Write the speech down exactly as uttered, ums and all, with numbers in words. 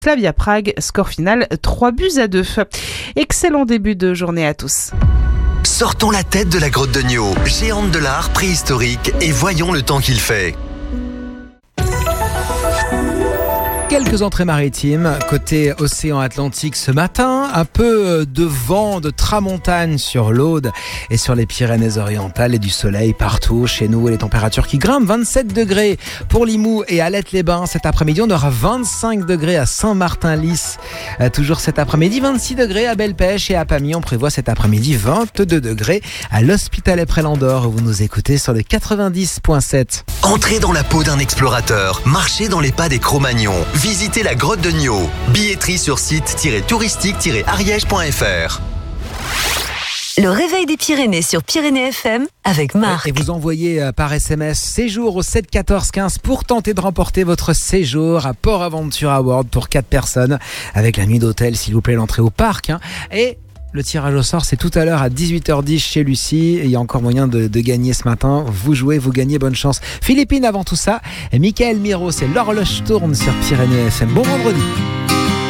Slavia Prague, score final trois buts à deux. Excellent début de journée à tous. Sortons la tête de la grotte de Nio, géante de l'art préhistorique, et voyons le temps qu'il fait. Quelques entrées maritimes, côté océan Atlantique ce matin, un peu de vent de tramontane sur l'Aude et sur les Pyrénées-Orientales et du soleil partout chez nous. Les températures qui grimpent, vingt-sept degrés pour Limoux et Alette-les-Bains. Cet après-midi, on aura vingt-cinq degrés à Saint-Martin-Lys. Toujours cet après-midi, vingt-six degrés à Belle-Pêche et à Pamiers. On prévoit cet après-midi vingt-deux degrés à l'Hospitalet-Près-Landor où vous nous écoutez sur le quatre-vingt-dix virgule sept. Entrez dans la peau d'un explorateur, marchez dans les pas des Cro-Magnons. Visitez la grotte de Nio. Billetterie sur site-touristique-ariège point f r. Le réveil des Pyrénées sur Pyrénées F M avec Marc. Et vous envoyez par S M S séjour au sept quatorze quinze pour tenter de remporter votre séjour à Port Aventura World pour quatre personnes avec la nuit d'hôtel, s'il vous plaît, l'entrée au parc. Hein. Et le tirage au sort, c'est tout à l'heure à dix-huit heures dix chez Lucie. Et il y a encore moyen de, de gagner ce matin. Vous jouez, vous gagnez, bonne chance. Philippine avant tout ça. Et Michael Miro, c'est l'horloge tourne sur Pyrénées F M. Bon vendredi.